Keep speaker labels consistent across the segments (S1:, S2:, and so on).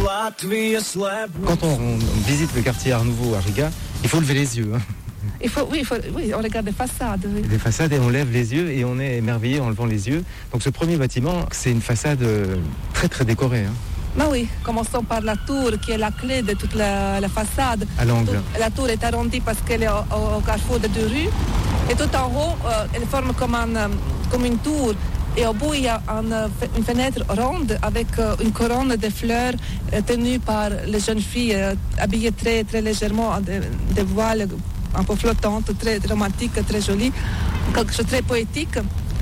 S1: Quand on visite le quartier Art Nouveau à Riga, il faut lever les yeux.
S2: Oui, on regarde les façades. Oui.
S1: Les façades et on lève les yeux et on est émerveillé en levant les yeux. Donc ce premier bâtiment, c'est une façade très très décorée.
S2: Bah oui, commençons par la tour qui est la clé de toute la façade.
S1: À l'angle.
S2: La tour est arrondie parce qu'elle est au carrefour de deux rues. Et tout en haut, elle forme comme une tour. Et au bout, il y a une fenêtre ronde avec une couronne de fleurs tenue par les jeunes filles habillées très, très légèrement, des voiles un peu flottantes, très romantiques, très jolies, quelque chose de très poétique.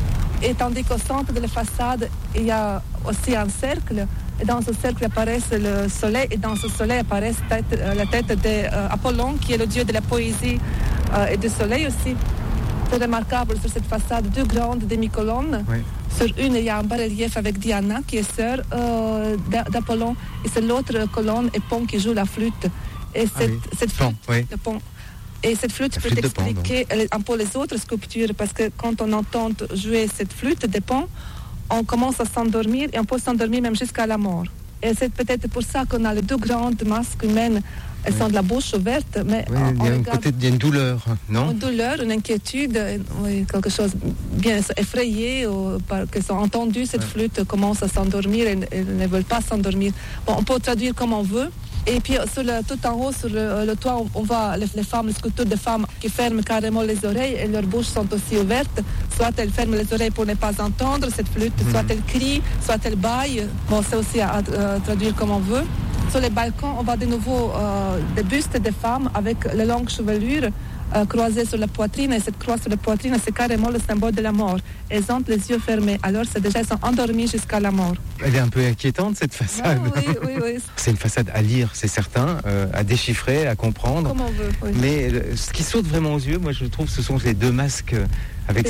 S2: Et tandis qu'au centre de la façade, il y a aussi un cercle. Et dans ce cercle apparaît le soleil, et dans ce soleil apparaît la tête d'Apollon, qui est le dieu de la poésie et du soleil aussi. C'est remarquable sur cette façade, deux grandes demi-colonnes. Oui. Sur une, il y a un bas-relief avec Diana, qui est sœur d'Apollon. Et sur l'autre colonne, Épon qui joue la flûte. Et cette flûte,
S1: oui.
S2: Et cette flûte peut expliquer un peu les autres sculptures, parce que quand on entend jouer cette flûte de Pan, on commence à s'endormir, et on peut s'endormir même jusqu'à la mort. Et c'est peut-être pour ça qu'on a les deux grandes masques humaines. Elles sont de la bouche ouverte, mais
S1: il y a une douleur, non?
S2: Une douleur, une inquiétude, quelque chose bien effrayé, qu'elles ont entendu cette flûte, commencent à s'endormir et ne veulent pas s'endormir. Bon, on peut traduire comme on veut. Et puis tout en haut, sur le toit, on voit les femmes, les sculptures de femmes qui ferment carrément les oreilles et leurs bouches sont aussi ouvertes. Soit elles ferment les oreilles pour ne pas entendre cette flûte, soit elles crient, soit elles bâillent. Bon, c'est aussi à traduire comme on veut. Sur les balcons, on voit de nouveau des bustes de femmes avec les longues chevelures croisées sur la poitrine. Et cette croix sur la poitrine, c'est carrément le symbole de la mort. Elles ont les yeux fermés. Alors, elles sont endormies jusqu'à la mort.
S1: Elle est un peu inquiétante, cette façade.
S2: Oui.
S1: C'est une façade à lire, c'est certain, à déchiffrer, à comprendre.
S2: Comme on veut, oui.
S1: Mais ce qui saute vraiment aux yeux, moi, je trouve, ce sont les deux masques avec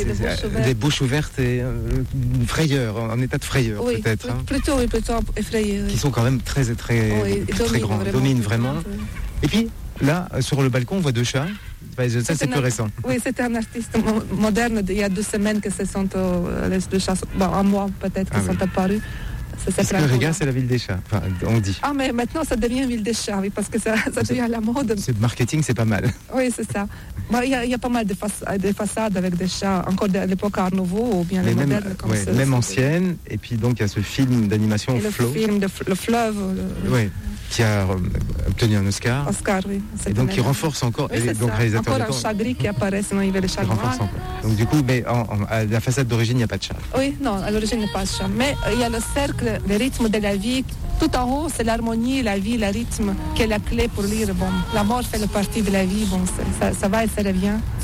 S1: des bouches ouvertes et une frayeur, un état de frayeur, peut-être.
S2: Plutôt effrayé.
S1: Qui sont quand même très grands, dominent vraiment. Et puis, là, sur le balcon, on voit deux chats. Ça, c'est plus récent.
S2: Oui, c'était un artiste moderne il y a 2 semaines que ce sont les deux chats, un mois peut-être, qui sont apparus.
S1: Parce que Riga, c'est la ville des chats, enfin, on dit.
S2: Ah, mais maintenant, ça devient ville des chats, oui, parce que ça devient à la mode.
S1: C'est marketing, c'est pas mal.
S2: Oui, c'est ça. Il y a pas mal de façades avec des chats, encore de l'époque Art Nouveau, ou bien les modernes.
S1: Même anciennes, et puis donc il y a ce film d'animation Flow.
S2: Le film de Le Fleuve.
S1: Oui, qui a obtenu un Oscar.
S2: Oui.
S1: Et donc qui renforce encore.
S2: Oui,
S1: donc réalisateur
S2: encore un chat gris qui apparaît, sinon il y avait les chats noirs.
S1: Donc du coup, mais à la façade d'origine, il n'y a pas de chat.
S2: Oui, non, à l'origine, il n'y a pas de chat. Mais il y a le cercle, le rythme de la vie. Tout en haut, c'est l'harmonie, la vie, le rythme qui est la clé pour lire. Bon, la mort fait partie de la vie. Bon, ça va et ça revient.